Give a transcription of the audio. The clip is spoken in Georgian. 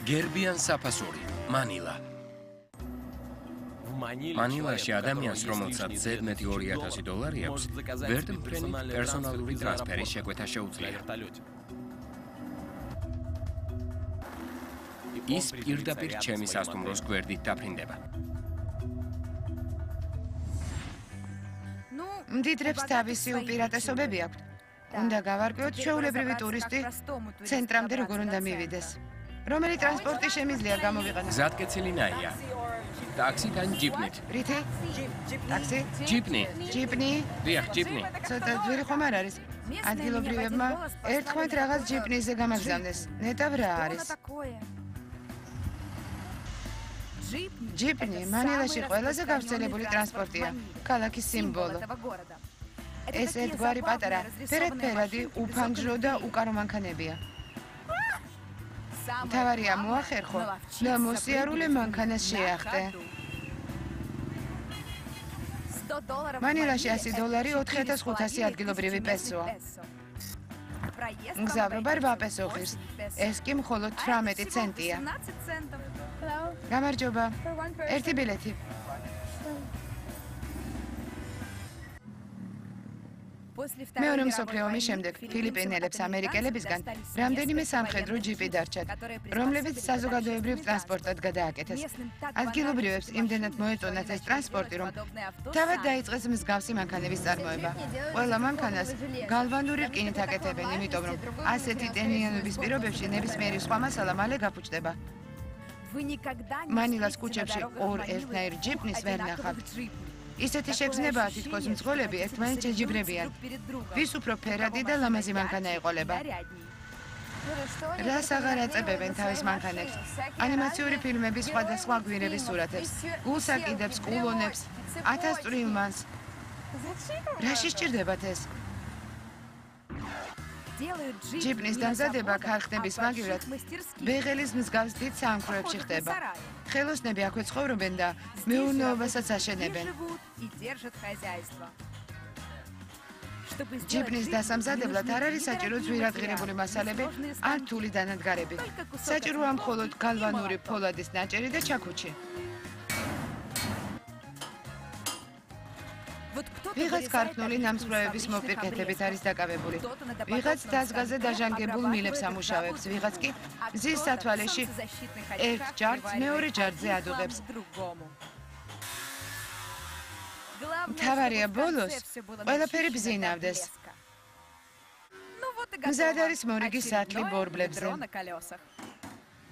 გერბიან საფასური, მანილა. მანილაში ადამიანს, რომელსაც ზედმეტი $2000 აქვს, ვერტმფრენით პერსონალური ტრანსფერის შეკვეთა შეუძლია. ის პირდაპირ ჩემი სასტუმროს გვერდით დაფრინდება. მდიდრებს თავისი უპირატესობები აქვთ. უნდა გავარკვიოთ ჩვეულებრივი ტურისტი ცენტრამდე როგორ უნდა მივიდეს. რომელი ტრანსპორტი შემიძლია გამოვიყენოს? გზატკეცილინაია. ტაქსით ან ჯიპნით? რითი? ტაქსი? ჯიპნი. ჯიპნი? დიახ, ჯიპნი. ცოტა ძვირი ხომ არ არის? ადგილობრივებმა ერთხმად რაღაც ჯიპნიზე გამაგზავნეს. ნეტავ რა არის? ჯიპნი მანილაში ყველაზე გავრცელებული ტრანსპორტია, ქალაქის სიმბოლო. ეს ერთგვარი პატარა, ფერად-ფერადი, უფანჯრო და უკარო მანქანებია. მთავარია მოახერხო და მოსიარულე მანქანას შეახტე. მანილაში $100 $4500 ადგილობრივი პესოა. მგზავრობა 8 პესო ღირს, ეს კი მხოლოდ 18 ცენტია. გამარჯობა, ერთი ბილეთი. მეორე მსოფლიო ომის შემდეგ ფილიპინელებს ამერიკელებისგან რამდენიმე სამხედრო ჯიპი დარჩათ, რომლებიც საზოგადოებრივ ტრანსპორტად გადააკეთეს. ადგილობრივებს იმდენად მოეწონათ ეს ტრანსპორტი, რომ თავად დაიწყეს მსგავსი მანქანების წარმოება. ყველა მანქანას გალვანური რკინით აკეთებენ, იმიტომ რომ ასეთი ტენიანობის პირობებში ნებისმიერი სხვა მასალა მალე გაფუჭდება. მანილას ქუჩებში ორ ერთნაირ ჯიპნის ვერ ნახავთ. ისეთი შეგრძნებაა, თითქოს მძღოლები ერთმანეთს შეჯიბრებიან. ვის უფრო ფერადი და ლამაზი მანქანა ეყოლება? რას აღარ აწებებენ თავის მანქანებს? ანიმაციური ფილმების სხვადასხვა გვირების სურათებს, გულსაკიდებს, კულონებს, 1000 წვრილმანს. რაში სჭირდებათ ეს? ჯიპნის დამზადება ქარხნების მაგივრად ბეღელის მსგავს დიდ საამქროებში ხდება. ხელოსნები აქვე ცხოვრობენ და მეურნეობასაც აშენებენ. ჯიპნის დასამზადებლად არ არის საჭირო ძვირადღირებული მასალები ან რთული დანადგარები. საჭიროა მხოლოდ გალვანური ფოლადის ნაჭერი და ჩაქუჩი. ვიღაც ქარხნული ნამსხვრევების მოპირკეთებით არის დაკავებული. ვიღაც დაზგაზე დაჟანგებულ მილებს ამუშავებს, ვიღაც კი მზის სათვალეში ერთ ჯარდს მეორე ჯარდზე ადუღებს. მთავარია ბოლოს ყველაფერი ბზინავდეს. მზად არის მორიგი სათლი ბორბლებზე.